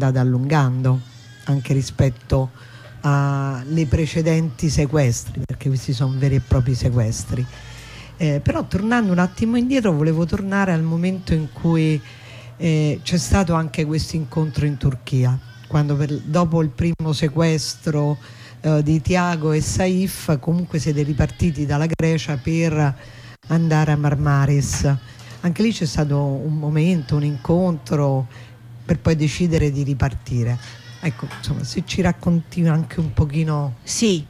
andata allungando anche rispetto alle precedenti sequestri, perché questi sono veri e propri sequestri. Però tornando un attimo indietro, volevo tornare al momento in cui c'è stato anche questo incontro in Turchia, quando dopo il primo sequestro di Tiago e Saif, comunque siete ripartiti dalla Grecia per andare a Marmaris. Anche lì c'è stato un momento, un incontro per poi decidere di ripartire. Ecco, insomma, se ci racconti anche un pochino. Sì,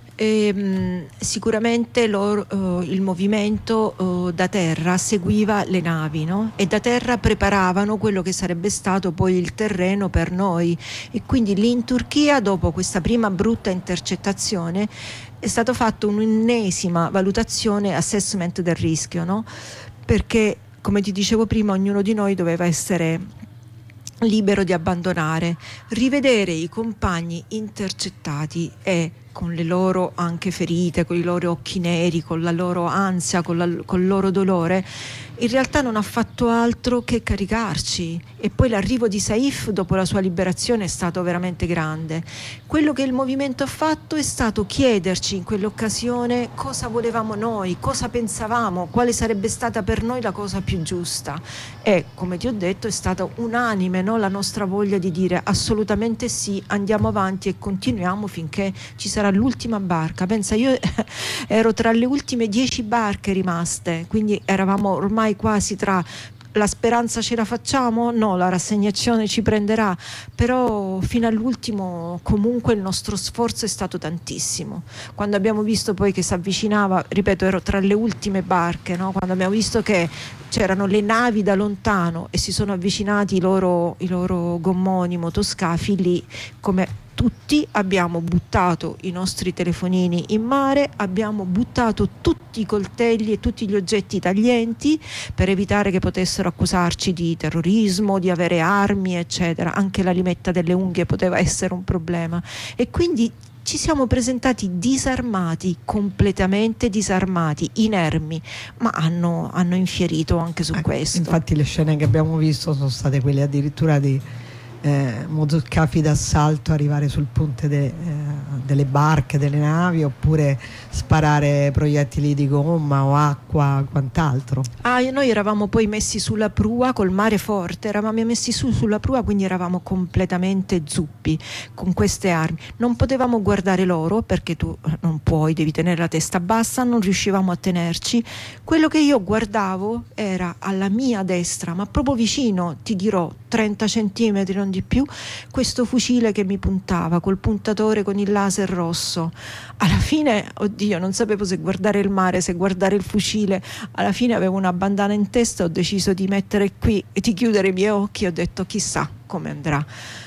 sicuramente il movimento da terra seguiva le navi, no? E da terra preparavano quello che sarebbe stato poi il terreno per noi, e quindi lì in Turchia, dopo questa prima brutta intercettazione, è stato fatto un'ennesima valutazione, assessment del rischio, no? Perché, come ti dicevo prima, ognuno di noi doveva essere libero di abbandonare, rivedere i compagni intercettati e con le loro anche ferite, con i loro occhi neri, con la loro ansia, con il loro dolore, in realtà non ha fatto altro che caricarci. E poi l'arrivo di Saif dopo la sua liberazione è stato veramente grande. Quello che il movimento ha fatto è stato chiederci in quell'occasione cosa volevamo noi, cosa pensavamo, quale sarebbe stata per noi la cosa più giusta. E come ti ho detto è stata unanime, no? La nostra voglia di dire assolutamente sì, andiamo avanti e continuiamo finché ci sarà l'ultima barca. Pensa, io ero tra le ultime 10 barche rimaste, quindi eravamo ormai quasi tra la speranza ce la facciamo, no, la rassegnazione ci prenderà, però fino all'ultimo comunque il nostro sforzo è stato tantissimo. Quando abbiamo visto poi che si avvicinava, ripeto, ero tra le ultime barche, no? Quando abbiamo visto che c'erano le navi da lontano e si sono avvicinati i loro gommoni, motoscafi, lì come tutti abbiamo buttato i nostri telefonini in mare, abbiamo buttato tutti i coltelli e tutti gli oggetti taglienti per evitare che potessero accusarci di terrorismo, di avere armi, eccetera. Anche la limetta delle unghie poteva essere un problema, e quindi ci siamo presentati disarmati, completamente disarmati, inermi, ma hanno infierito anche su questo. Infatti le scene che abbiamo visto sono state quelle addirittura di motoscafi d'assalto arrivare sul ponte delle barche, delle navi, oppure sparare proiettili di gomma o acqua, quant'altro. Noi eravamo poi messi sulla prua col mare forte, eravamo messi sulla prua, quindi eravamo completamente zuppi con queste armi. Non potevamo guardare loro perché tu non puoi, devi tenere la testa bassa, non riuscivamo a tenerci. Quello che io guardavo era alla mia destra, ma proprio vicino, ti dirò 30 centimetri, non di più, questo fucile che mi puntava col puntatore con il laser rosso. Alla fine, oddio, non sapevo se guardare il mare, se guardare il fucile. Alla fine avevo una bandana in testa, ho deciso di mettere qui e di chiudere i miei occhi, ho detto chissà come andrà.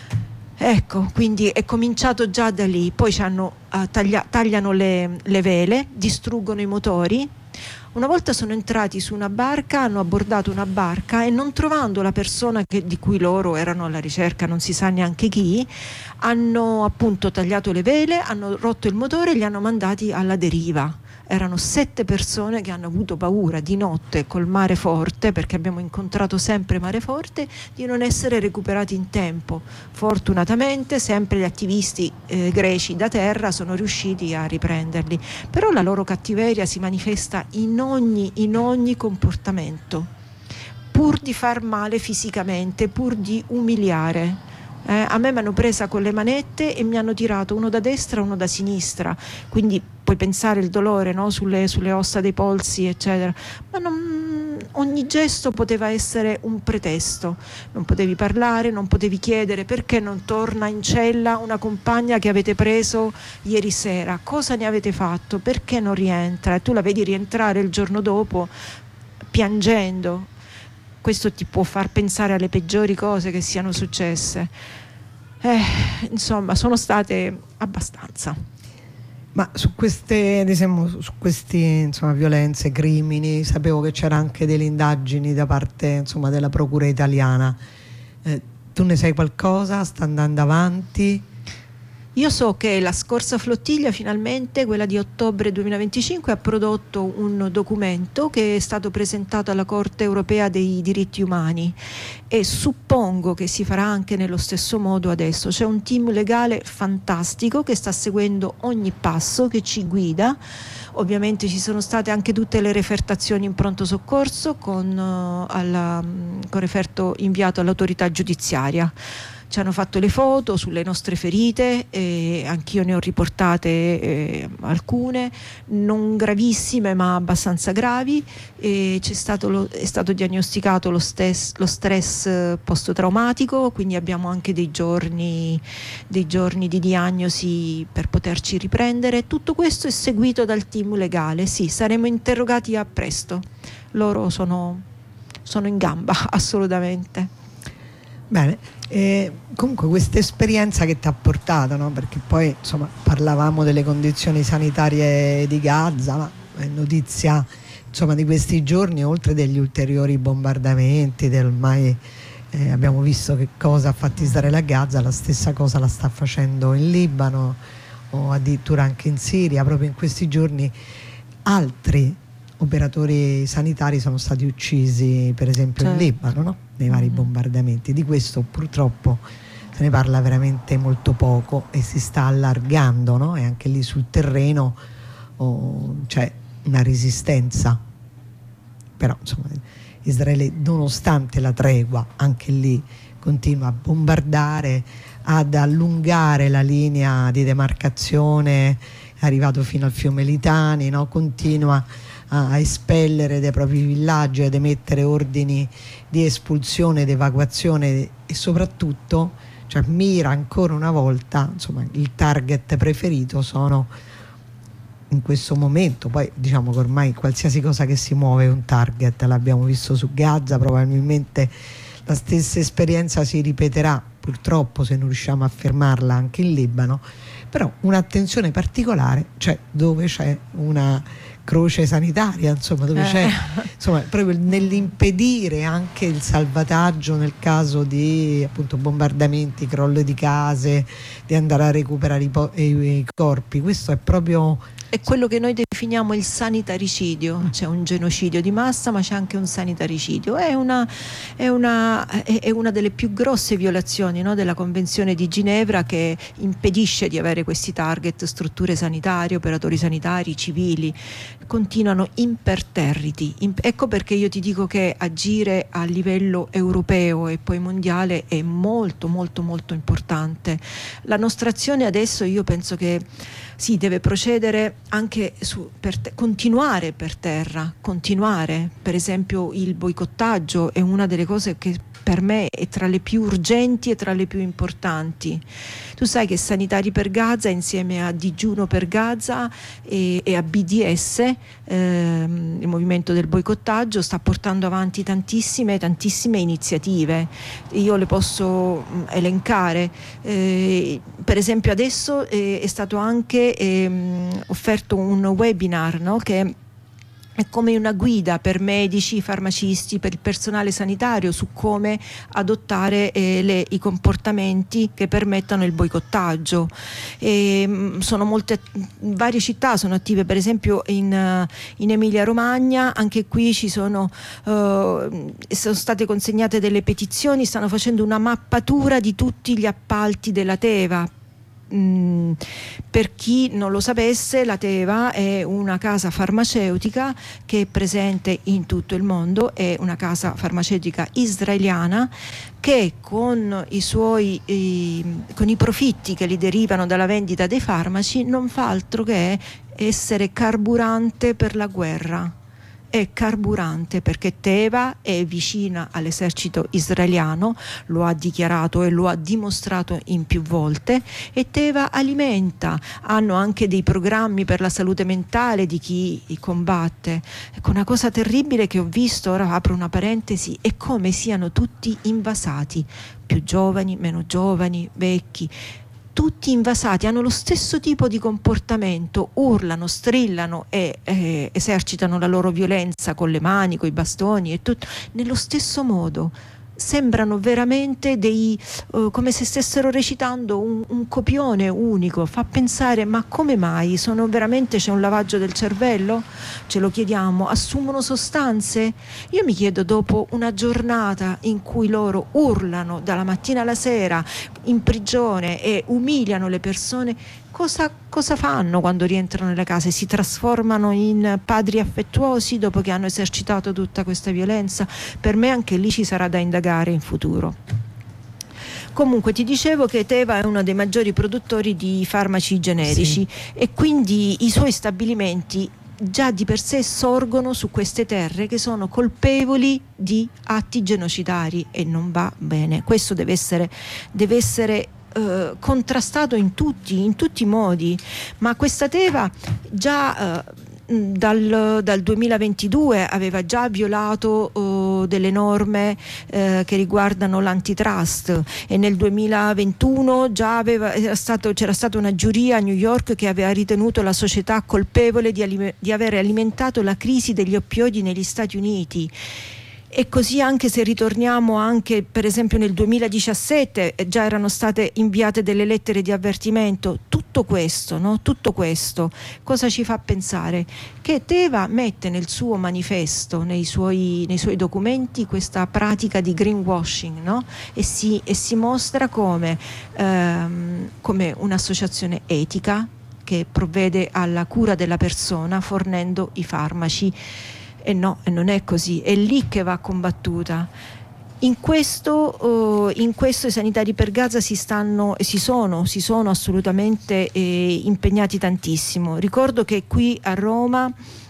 Ecco, quindi è cominciato già da lì. Poi tagliano le vele, distruggono i motori. Una volta sono entrati su una barca, hanno abbordato una barca e, non trovando la persona di cui loro erano alla ricerca, non si sa neanche chi, hanno appunto tagliato le vele, hanno rotto il motore e li hanno mandati alla deriva. Erano 7 persone che hanno avuto paura di notte col mare forte, perché abbiamo incontrato sempre mare forte, di non essere recuperati in tempo. Fortunatamente sempre gli attivisti greci da terra sono riusciti a riprenderli, però la loro cattiveria si manifesta in ogni comportamento, pur di far male fisicamente, pur di umiliare. A me mi hanno presa con le manette e mi hanno tirato uno da destra e uno da sinistra, quindi puoi pensare il dolore, no? sulle ossa dei polsi, eccetera, ma ogni gesto poteva essere un pretesto. Non potevi parlare, non potevi chiedere perché non torna in cella una compagna che avete preso ieri sera, cosa ne avete fatto, perché non rientra, e tu la vedi rientrare il giorno dopo piangendo. Questo ti può far pensare alle peggiori cose che siano successe. Insomma, sono state abbastanza. Ma su queste, diciamo, su questi, insomma, violenze, crimini, sapevo che c'era anche delle indagini da parte, insomma, della procura italiana. Tu ne sai qualcosa? Sta andando avanti? Io so che la scorsa flottiglia, finalmente, quella di ottobre 2025, ha prodotto un documento che è stato presentato alla Corte Europea dei Diritti Umani, e suppongo che si farà anche nello stesso modo adesso. C'è un team legale fantastico che sta seguendo ogni passo, che ci guida. Ovviamente ci sono state anche tutte le refertazioni in pronto soccorso con referto inviato all'autorità giudiziaria. Ci hanno fatto le foto sulle nostre ferite, anch'io ne ho riportate alcune, non gravissime ma abbastanza gravi, e è stato diagnosticato lo stress post-traumatico, quindi abbiamo anche dei giorni di diagnosi per poterci riprendere. Tutto questo è seguito dal team legale. Sì, saremo interrogati a presto. Loro sono in gamba, assolutamente. Bene, comunque questa esperienza che ti ha portato, no? Perché poi insomma parlavamo delle condizioni sanitarie di Gaza, ma è notizia insomma di questi giorni, oltre degli ulteriori bombardamenti, ormai abbiamo visto che cosa ha fatto Israele a Gaza, la stessa cosa la sta facendo in Libano o addirittura anche in Siria. Proprio in questi giorni altri operatori sanitari sono stati uccisi, per esempio in Libano, no? Nei vari bombardamenti. Di questo purtroppo se ne parla veramente molto poco e si sta allargando, no? E anche lì sul terreno c'è una resistenza, però insomma Israele, nonostante la tregua, anche lì continua a bombardare, ad allungare la linea di demarcazione, è arrivato fino al fiume Litani, no? Continua a espellere dai propri villaggi, ad emettere ordini di espulsione ed evacuazione, e soprattutto mira ancora una volta, insomma, il target preferito sono in questo momento, poi diciamo che ormai qualsiasi cosa che si muove è un target, l'abbiamo visto su Gaza, probabilmente la stessa esperienza si ripeterà purtroppo, se non riusciamo a fermarla, anche in Libano. Però un'attenzione particolare c'è dove c'è una croce sanitaria, insomma, dove c'è insomma, proprio nell'impedire anche il salvataggio nel caso di appunto bombardamenti, crollo di case, di andare a recuperare i corpi. Questo è proprio è quello che noi definiamo il sanitaricidio. C'è un genocidio di massa, ma c'è anche un sanitaricidio. È una delle più grosse violazioni, no, della Convenzione di Ginevra, che impedisce di avere questi target. Strutture sanitarie, operatori sanitari, civili continuano imperterriti. Ecco perché io ti dico che agire a livello europeo e poi mondiale è molto molto molto importante. La nostra azione adesso, io penso che si deve procedere anche continuare per terra, continuare. Per esempio il boicottaggio è una delle cose che per me è tra le più urgenti e tra le più importanti. Tu sai che Sanitari per Gaza, insieme a Digiuno per Gaza e a BDS, il movimento del boicottaggio, sta portando avanti tantissime iniziative. Io le posso elencare. Per esempio adesso è stato anche offerto un webinar, no, che è come una guida per medici, farmacisti, per il personale sanitario su come adottare i comportamenti che permettano il boicottaggio. Varie città sono attive, per esempio in Emilia Romagna, anche qui sono state consegnate delle petizioni, stanno facendo una mappatura di tutti gli appalti della Teva. Per chi non lo sapesse, la Teva è una casa farmaceutica che è presente in tutto il mondo, è una casa farmaceutica israeliana che con i profitti che gli derivano dalla vendita dei farmaci non fa altro che essere carburante per la guerra. È carburante perché Teva è vicina all'esercito israeliano, lo ha dichiarato e lo ha dimostrato in più volte, e Teva alimenta, hanno anche dei programmi per la salute mentale di chi combatte. Ecco, una cosa terribile che ho visto, ora apro una parentesi, è come siano tutti invasati, più giovani, meno giovani, vecchi, tutti invasati, hanno lo stesso tipo di comportamento, urlano, strillano e esercitano la loro violenza con le mani, con i bastoni e tutto, nello stesso modo. sembrano veramente come se stessero recitando un copione unico. Fa pensare, ma come mai? C'è un lavaggio del cervello? Ce lo chiediamo. Assumono sostanze? Io mi chiedo, dopo una giornata in cui loro urlano dalla mattina alla sera in prigione e umiliano le persone, cosa fanno quando rientrano nelle case? Si trasformano in padri affettuosi dopo che hanno esercitato tutta questa violenza? Per me anche lì ci sarà da indagare in futuro. Comunque ti dicevo che Teva è uno dei maggiori produttori di farmaci generici, e quindi i suoi stabilimenti già di per sé sorgono su queste terre che sono colpevoli di atti genocidari, e non va bene. Questo deve essere contrastato in tutti i modi. Ma questa Teva già dal 2022 aveva già violato delle norme che riguardano l'antitrust, e nel 2021 già c'era stata una giuria a New York che aveva ritenuto la società colpevole di aver alimentato la crisi degli oppioidi negli Stati Uniti. E così, anche se ritorniamo anche per esempio nel 2017, già erano state inviate delle lettere di avvertimento. Tutto questo cosa ci fa pensare? Che Teva mette nel suo manifesto, nei suoi documenti, questa pratica di greenwashing, no? e si mostra come un'associazione etica che provvede alla cura della persona fornendo i farmaci. E no, e non è così, è lì che va combattuta. In questo i sanitari per Gaza si sono assolutamente impegnati tantissimo. Ricordo che qui a Roma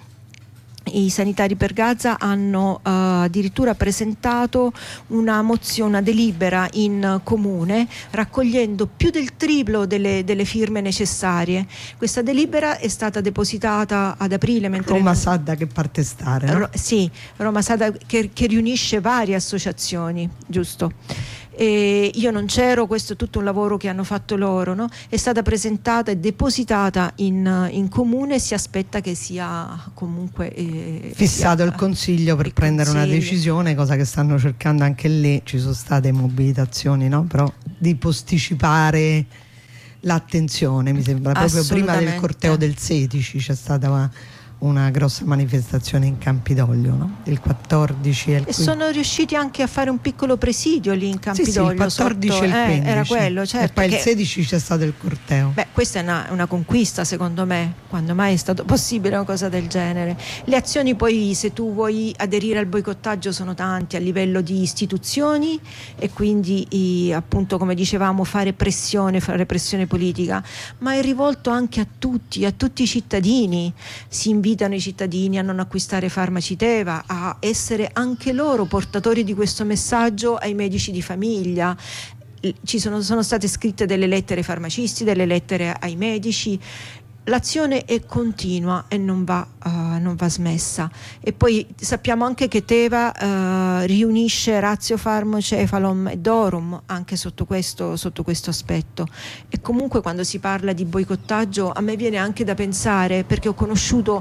i sanitari per Gaza hanno addirittura presentato una delibera in comune, raccogliendo più del triplo delle firme necessarie. Questa delibera è stata depositata ad aprile. Roma Sadda, che parte stare, no? Sì, Roma Sadda, che riunisce varie associazioni, giusto? E io non c'ero, questo è tutto un lavoro che hanno fatto loro, no? È stata presentata e depositata in comune, e si aspetta che sia comunque fissato il consiglio per prendere una decisione, cosa che stanno cercando anche lì. Ci sono state mobilitazioni, no? Però di posticipare l'attenzione, mi sembra proprio prima del corteo del 16 c'è stata una grossa manifestazione in Campidoglio, no? Il 14 e sono riusciti anche a fare un piccolo presidio lì in Campidoglio. Sì, il 14 e il 15 era quello, certo, e poi il 16 c'è stato il corteo. Questa è una conquista, secondo me. Quando mai è stato possibile una cosa del genere? Le azioni poi, se tu vuoi aderire al boicottaggio, sono tanti a livello di istituzioni, e quindi appunto, come dicevamo, fare pressione politica, ma è rivolto anche a tutti i cittadini. Si invitano i cittadini a non acquistare farmaci Teva, a essere anche loro portatori di questo messaggio ai medici di famiglia. Sono state scritte delle lettere ai farmacisti, delle lettere ai medici. L'azione è continua e non va smessa. E poi sappiamo anche che Teva riunisce Ratio Pharm, Cefalom e Dorum anche sotto questo aspetto. E comunque, quando si parla di boicottaggio, a me viene anche da pensare, perché ho conosciuto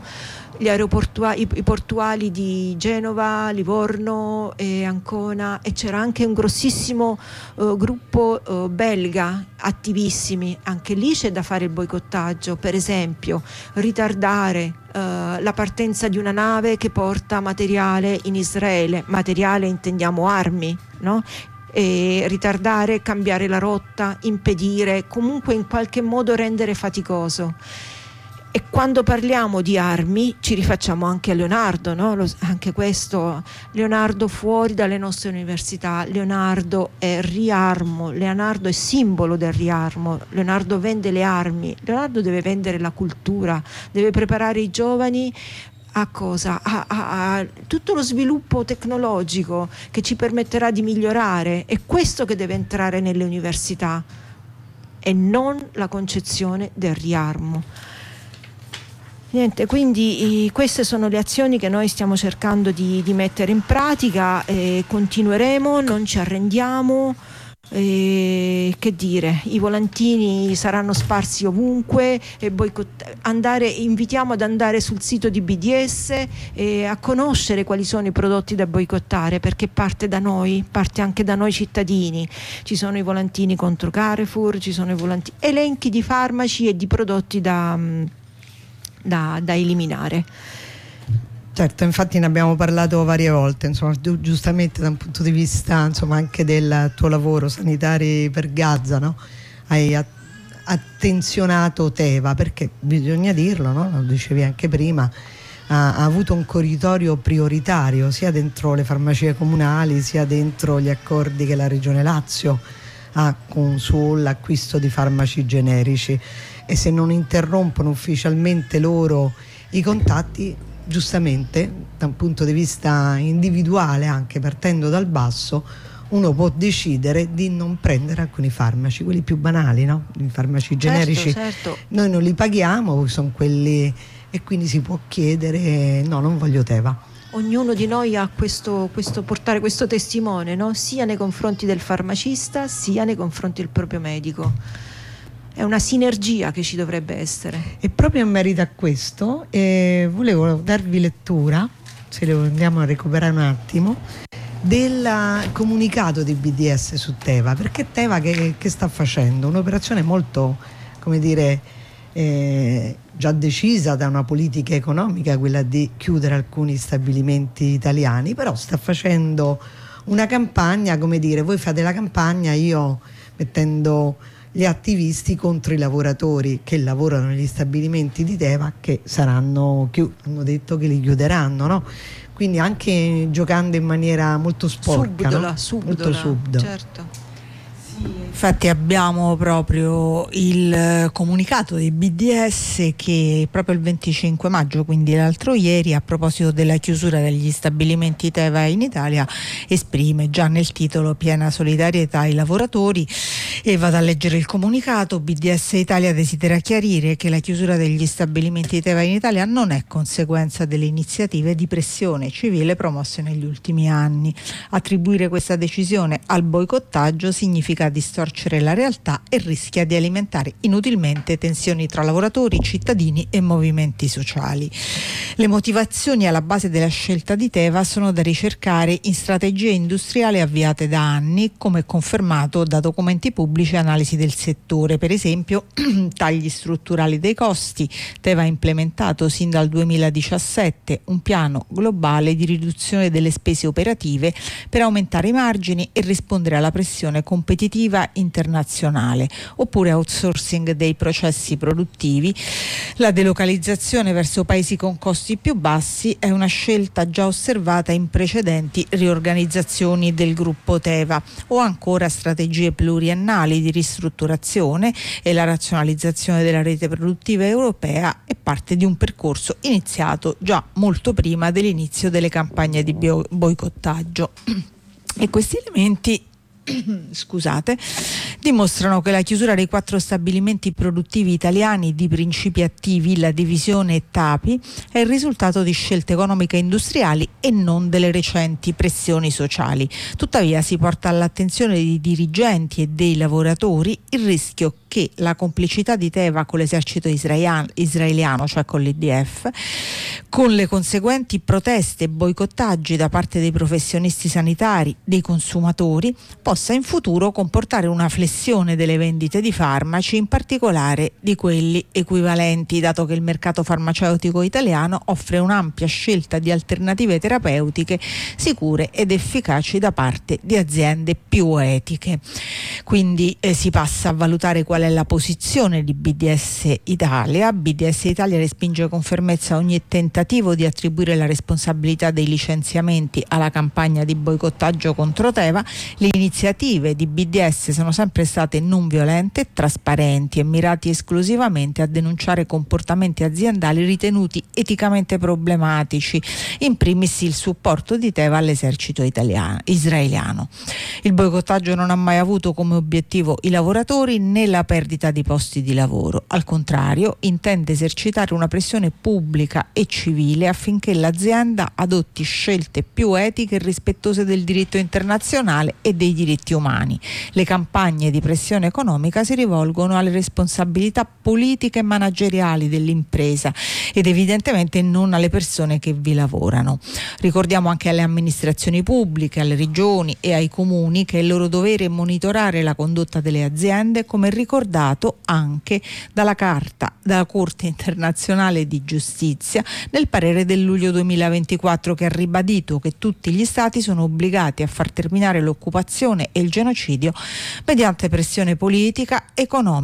i portuali di Genova, Livorno e Ancona, e c'era anche un grossissimo gruppo belga, attivissimi. Anche lì c'è da fare il boicottaggio, per esempio ritardare la partenza di una nave che porta materiale in Israele. Materiale intendiamo armi, no? E ritardare, cambiare la rotta, impedire, comunque in qualche modo rendere faticoso. E quando parliamo di armi ci rifacciamo anche a Leonardo, no? Anche questo, Leonardo fuori dalle nostre università. Leonardo è riarmo, Leonardo è simbolo del riarmo, Leonardo vende le armi, Leonardo deve vendere la cultura, deve preparare i giovani a cosa? A tutto lo sviluppo tecnologico che ci permetterà di migliorare. È questo che deve entrare nelle università, e non la concezione del riarmo. Niente, quindi queste sono le azioni che noi stiamo cercando di mettere in pratica, e continueremo, non ci arrendiamo. Che dire, i volantini saranno sparsi ovunque e invitiamo ad andare sul sito di BDS e a conoscere quali sono i prodotti da boicottare, perché parte da noi, parte anche da noi cittadini. Ci sono i volantini contro Carrefour, ci sono elenchi di farmaci e di prodotti da eliminare. Certo, infatti ne abbiamo parlato varie volte, insomma, giustamente da un punto di vista, insomma, anche del tuo lavoro sanitari per Gaza, no? Hai attenzionato Teva, perché bisogna dirlo, no? Lo dicevi anche prima, ha avuto un corridoio prioritario sia dentro le farmacie comunali sia dentro gli accordi che la Regione Lazio ha sull'acquisto di farmaci generici, e se non interrompono ufficialmente loro i contatti, giustamente da un punto di vista individuale, anche partendo dal basso, uno può decidere di non prendere alcuni farmaci, quelli più banali, no? I farmaci generici, certo. Noi non li paghiamo, sono quelli, e quindi si può chiedere no, non voglio Teva. Ognuno di noi ha portare questo testimone, no? Sia nei confronti del farmacista sia nei confronti del proprio medico. È una sinergia che ci dovrebbe essere. E proprio in merito a questo volevo darvi lettura, se lo andiamo a recuperare un attimo, del comunicato di BDS su Teva, perché Teva che sta facendo? Un'operazione molto, come dire, già decisa da una politica economica, quella di chiudere alcuni stabilimenti italiani, però sta facendo una campagna, come dire, voi fate la campagna, io mettendo gli attivisti contro i lavoratori che lavorano negli stabilimenti di Teva, che saranno hanno detto che li chiuderanno, no? Quindi anche giocando in maniera molto sporca, subdola, molto subdola. Certo. Infatti abbiamo proprio il comunicato di BDS che proprio il 25 maggio, quindi l'altro ieri, a proposito della chiusura degli stabilimenti Teva in Italia, esprime già nel titolo piena solidarietà ai lavoratori, e vado a leggere il comunicato. BDS Italia desidera chiarire che la chiusura degli stabilimenti Teva in Italia non è conseguenza delle iniziative di pressione civile promosse negli ultimi anni. Attribuire questa decisione al boicottaggio significa distorcere la realtà e rischia di alimentare inutilmente tensioni tra lavoratori, cittadini e movimenti sociali. Le motivazioni alla base della scelta di Teva sono da ricercare in strategie industriali avviate da anni, come confermato da documenti pubblici e analisi del settore. Per esempio, tagli strutturali dei costi. Teva ha implementato sin dal 2017 un piano globale di riduzione delle spese operative per aumentare i margini e rispondere alla pressione competitiva internazionale, oppure outsourcing dei processi produttivi. La delocalizzazione verso paesi con costi più bassi è una scelta già osservata in precedenti riorganizzazioni del gruppo Teva, o ancora strategie pluriennali di ristrutturazione, e la razionalizzazione della rete produttiva europea è parte di un percorso iniziato già molto prima dell'inizio delle campagne di boicottaggio. E questi elementi dimostrano che la chiusura dei 4 stabilimenti produttivi italiani di principi attivi, la divisione e Tapi, è il risultato di scelte economiche e industriali e non delle recenti pressioni sociali. Tuttavia si porta all'attenzione dei dirigenti e dei lavoratori il rischio che la complicità di Teva con l'esercito israeliano, cioè con l'IDF, con le conseguenti proteste e boicottaggi da parte dei professionisti sanitari, dei consumatori, possa in futuro comportare una flessione delle vendite di farmaci, in particolare di quelli equivalenti, dato che il mercato farmaceutico italiano offre un'ampia scelta di alternative terapeutiche sicure ed efficaci da parte di aziende più etiche. Quindi si passa a valutare qual è la posizione di BDS Italia. BDS Italia respinge con fermezza ogni tentativo di attribuire la responsabilità dei licenziamenti alla campagna di boicottaggio contro Teva. Le iniziative di BDS sono sempre state non violente, trasparenti e mirati esclusivamente a denunciare comportamenti aziendali ritenuti eticamente problematici, in primis il supporto di Teva all'esercito israeliano. Il boicottaggio non ha mai avuto come obiettivo i lavoratori né la perdita di posti di lavoro. Al contrario, intende esercitare una pressione pubblica e civile affinché l'azienda adotti scelte più etiche e rispettose del diritto internazionale e dei diritti diritti umani. Le campagne di pressione economica si rivolgono alle responsabilità politiche e manageriali dell'impresa ed evidentemente non alle persone che vi lavorano. Ricordiamo anche alle amministrazioni pubbliche, alle regioni e ai comuni che è il loro dovere monitorare la condotta delle aziende, come ricordato anche dalla Corte internazionale di giustizia nel parere del luglio 2024, che ha ribadito che tutti gli stati sono obbligati a far terminare l'occupazione e il genocidio mediante pressione politica, economica